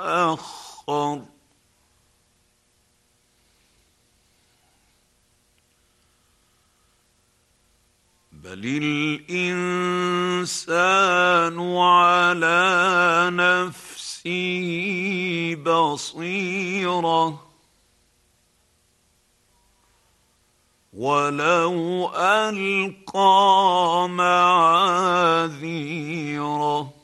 يتاخر بل الانسان على نفسه بصيره ولو القى معاذيره